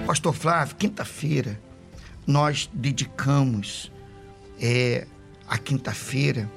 Pastor Flávio, quinta-feira, nós dedicamos a quinta-feira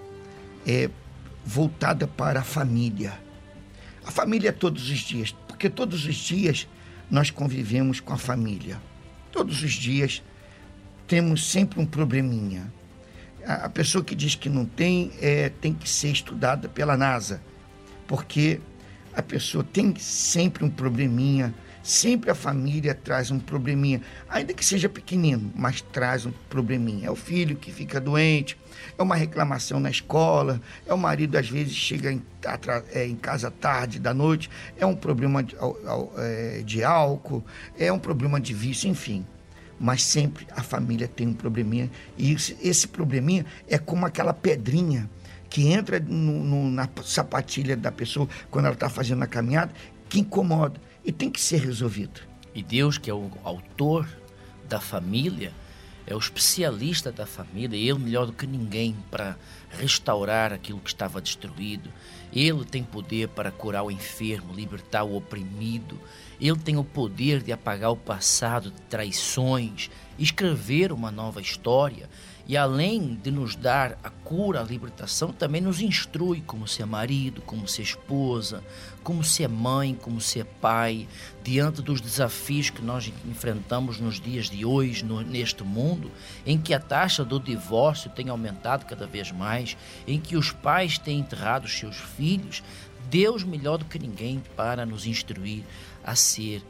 voltada para a família. A família é todos os dias, porque todos os dias nós convivemos com a família. Todos os dias temos sempre um probleminha. A pessoa que diz que não tem que ser estudada pela NASA, porque a pessoa tem sempre um probleminha, sempre a família traz um probleminha, ainda que seja pequenino, mas traz um probleminha. É o filho que fica doente, é uma reclamação na escola, é o marido às vezes chega em casa tarde da noite, é um problema de álcool, é um problema de vício, enfim. Mas sempre a família tem um probleminha, e esse probleminha é como aquela pedrinha que entra na sapatilha da pessoa quando ela está fazendo a caminhada, que incomoda e tem que ser resolvido. E Deus, que é o autor da família, é o especialista da família, ele melhor do que ninguém para restaurar aquilo que estava destruído. Ele tem poder para curar o enfermo, libertar o oprimido. Ele tem o poder de apagar o passado de traições, escrever uma nova história. E além de nos dar a cura, a libertação, também nos instrui como ser marido, como ser esposa, como ser mãe, como ser pai, diante dos desafios que nós enfrentamos nos dias de hoje, neste mundo, em que a taxa do divórcio tem aumentado cada vez mais, em que os pais têm enterrado os seus filhos. Deus melhor do que ninguém para nos instruir a ser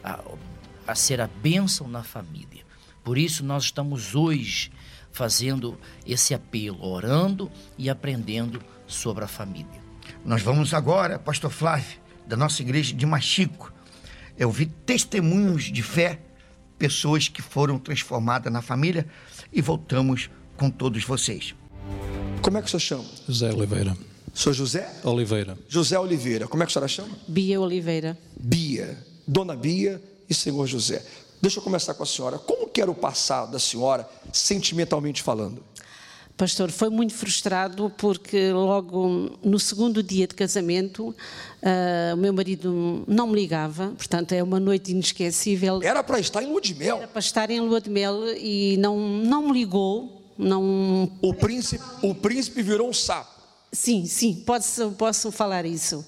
a bênção na família. Por isso nós estamos hoje fazendo esse apelo, orando e aprendendo sobre a família. Nós vamos agora, Pastor Flávio, da nossa igreja de Machico, ouvir testemunhos de fé, pessoas que foram transformadas na família, e voltamos com todos vocês. Como é que o senhor chama? José Oliveira. Sou José? Oliveira. José Oliveira. Como é que a senhora chama? Bia Oliveira. Bia. Dona Bia e senhor José. Deixa eu começar com a senhora. Como que era o passado da senhora, sentimentalmente falando? Pastor, foi muito frustrado porque logo no segundo dia de casamento o meu marido não me ligava, portanto é uma noite inesquecível. Era para estar em lua de mel. Era para estar em lua de mel e não me ligou. Não... O príncipe virou um sapo. Sim, posso falar isso.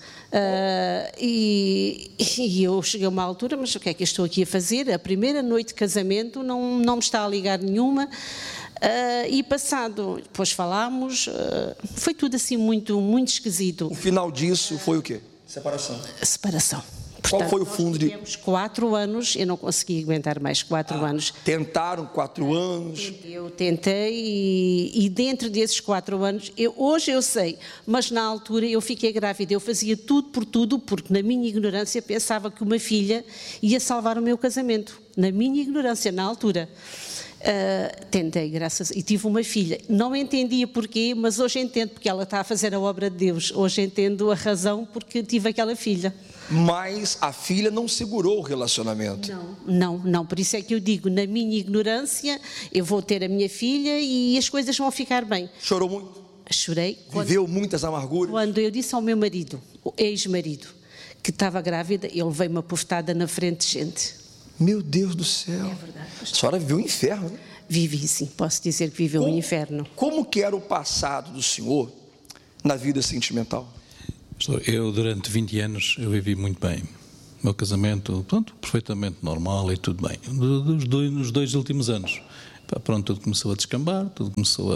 E eu cheguei a uma altura, mas o que é que eu estou aqui a fazer? A primeira noite de casamento não me está a ligar nenhuma. E passado, depois falámos, foi tudo assim muito, muito esquisito. O final disso foi o quê? Separação. Portanto, qual foi o fundo de... Tivemos 4 anos, eu não consegui aguentar mais 4 anos. Tentaram 4 anos? Eu tentei e dentro desses 4 anos, hoje eu sei, mas na altura eu fiquei grávida, eu fazia tudo por tudo, porque na minha ignorância pensava que uma filha ia salvar o meu casamento. Na minha ignorância, na altura. Tentei, e tive uma filha, não entendia porquê, mas hoje entendo, porque ela está a fazer a obra de Deus, hoje entendo a razão porque tive aquela filha. Mas a filha não segurou o relacionamento. Não, por isso é que eu digo, na minha ignorância, eu vou ter a minha filha e as coisas vão ficar bem. Chorou muito? Chorei. Viveu muitas amarguras? Quando eu disse ao meu marido, o ex-marido, que estava grávida, ele veio uma poftada na frente de gente. Meu Deus do céu. É verdade, pastor. A senhora viveu um inferno, né? Vivi, sim, posso dizer que viveu um inferno. Como que era o passado do senhor na vida sentimental? Eu, durante 20 anos, eu vivi muito bem. O meu casamento, pronto, perfeitamente normal e tudo bem. Nos 2 últimos anos, pronto, tudo começou a descambar, tudo começou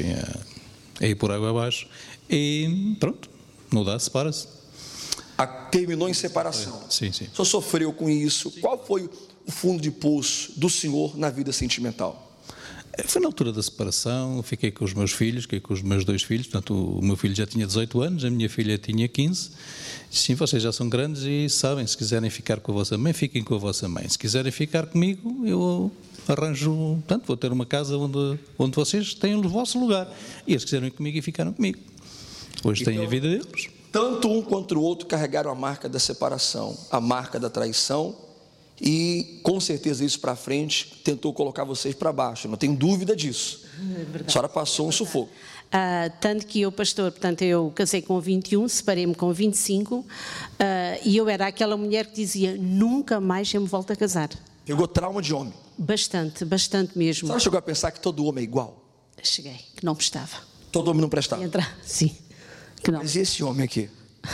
a ir por água abaixo e pronto, não dá, separa-se. Terminou em separação. Sim. O senhor sofreu com isso. Qual foi o fundo de poço do senhor na vida sentimental? Foi na altura da separação, fiquei com os meus filhos, fiquei com os meus 2 filhos, portanto o meu filho já tinha 18 anos, a minha filha tinha 15, sim, vocês já são grandes e sabem, se quiserem ficar com a vossa mãe, fiquem com a vossa mãe, se quiserem ficar comigo, eu arranjo, portanto vou ter uma casa onde vocês têm o vosso lugar, e eles quiseram ir comigo e ficaram comigo, hoje têm a vida deles. Tanto um quanto o outro carregaram a marca da separação, a marca da traição, e com certeza isso para frente tentou colocar vocês para baixo, não tenho dúvida disso. A senhora passou um sufoco. Tanto que eu, pastor, portanto eu casei com 21, separei-me com 25, e eu era aquela mulher que dizia, nunca mais eu me volto a casar. Pegou trauma de homem. Bastante mesmo. A senhora chegou a pensar que todo homem é igual? Cheguei, que não prestava. Todo homem não prestava? Sim, que não. Mas e esse homem aqui?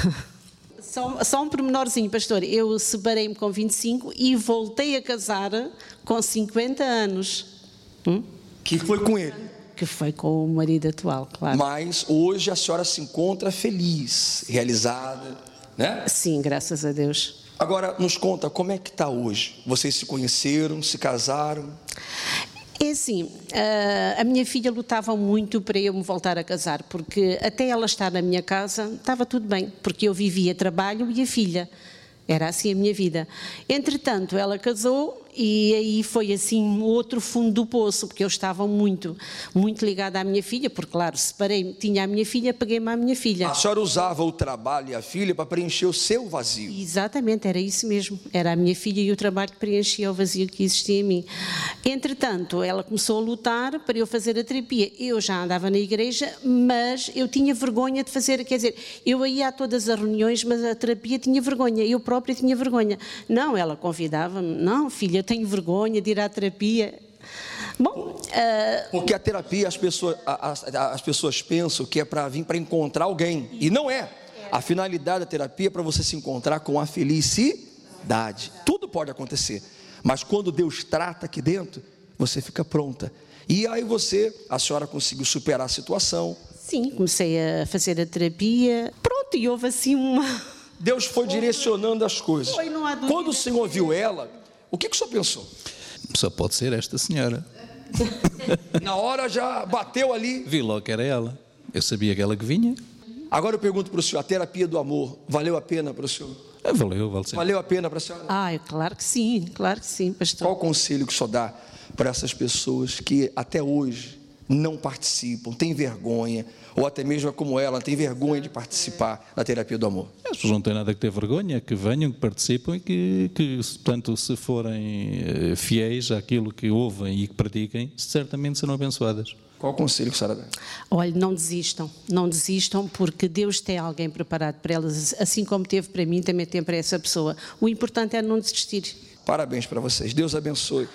Só um pormenorzinho, pastor. Eu separei-me com 25 e voltei a casar com 50 anos. Que foi com ele? Que foi com o marido atual, claro. Mas hoje a senhora se encontra feliz, realizada, né? Sim, graças a Deus. Agora, nos conta, como é que está hoje? Vocês se conheceram, se casaram? É assim, a minha filha lutava muito para eu me voltar a casar, porque até ela estar na minha casa estava tudo bem, porque eu vivia trabalho e a filha. Era assim a minha vida. Entretanto, ela casou e aí foi assim outro fundo do poço, porque eu estava muito ligada à minha filha, porque claro, separei-me, tinha a minha filha, peguei-me à minha filha. A senhora usava o trabalho e a filha para preencher o seu vazio. Exatamente, era isso mesmo. Era a minha filha e o trabalho que preenchia o vazio que existia em mim. Entretanto, ela começou a lutar para eu fazer a terapia. Eu já andava na igreja, mas eu tinha vergonha de fazer, quer dizer, eu ia a todas as reuniões, mas a terapia tinha vergonha, eu própria tinha vergonha. Não, ela convidava-me, não, filha, tenho vergonha de ir à terapia. Bom, porque a terapia, as pessoas pensam que é para vir para encontrar alguém, e não é. A finalidade da terapia é para você se encontrar com a felicidade. Tudo pode acontecer, mas quando Deus trata aqui dentro, você fica pronta. E aí a senhora conseguiu superar a situação. Sim, comecei a fazer a terapia. Pronto, e houve assim uma... Deus foi direcionando as coisas. Quando o Senhor viu ela, o que o senhor pensou? Só pode ser esta senhora. Na hora já bateu ali. Vi logo que era ela. Eu sabia que ela que vinha. Agora eu pergunto para o senhor, a terapia do amor valeu a pena para o senhor? Valeu a pena para a senhora? Claro que sim, pastor. Qual o conselho que o senhor dá para essas pessoas que até hoje não participam, têm vergonha, ou até mesmo como ela, tem vergonha de participar da terapia do amor? As pessoas não têm nada que ter vergonha, que venham, que participem e que portanto, se forem fiéis àquilo que ouvem e que pratiquem, certamente serão abençoadas. Qual o conselho que a senhora dá? Olha, não desistam, porque Deus tem alguém preparado para elas, assim como teve para mim, também tem para essa pessoa. O importante é não desistir. Parabéns para vocês, Deus abençoe.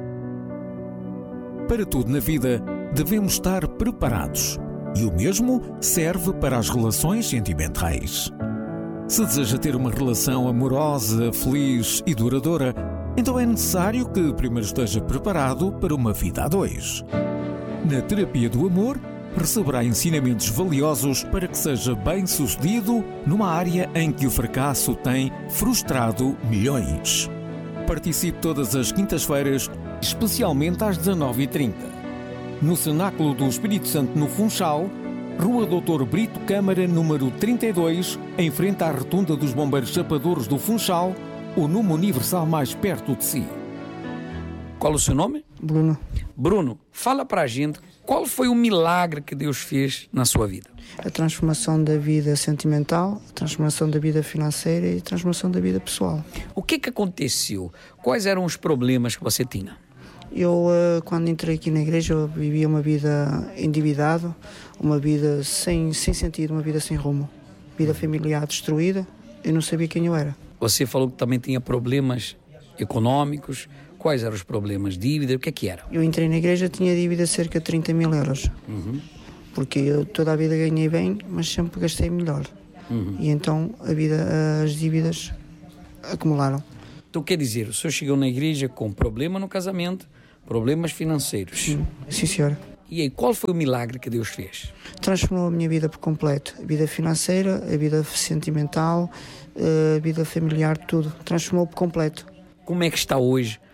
Para tudo na vida, devemos estar preparados. E o mesmo serve para as relações sentimentais. Se deseja ter uma relação amorosa, feliz e duradoura, então é necessário que primeiro esteja preparado para uma vida a dois. Na terapia do amor, receberá ensinamentos valiosos para que seja bem-sucedido numa área em que o fracasso tem frustrado milhões. Participe todas as quintas-feiras, especialmente às 19h30. No Cenáculo do Espírito Santo, no Funchal, Rua Doutor Brito Câmara, número 32, em frente à Rotunda dos Bombeiros Chapadores do Funchal, o número universal mais perto de si. Qual o seu nome? Bruno. Bruno, fala pra gente qual foi o milagre que Deus fez na sua vida. A transformação da vida sentimental, a transformação da vida financeira e a transformação da vida pessoal. O que aconteceu? Quais eram os problemas que você tinha? Eu, quando entrei aqui na igreja, eu vivia uma vida endividado, uma vida sem sentido, uma vida sem rumo. Vida familiar destruída, eu não sabia quem eu era. Você falou que também tinha problemas económicos. Quais eram os problemas? Dívida? O que era? Eu entrei na igreja, tinha dívida de cerca de 30 mil euros. Porque eu toda a vida ganhei bem, mas sempre gastei melhor. E então as dívidas acumularam. Então quer dizer, o senhor chegou na igreja com problema no casamento, problemas financeiros. Sim, senhora. E aí, qual foi o milagre que Deus fez? Transformou a minha vida por completo. A vida financeira, a vida sentimental, a vida familiar, tudo. Transformou por completo. Como é que está hoje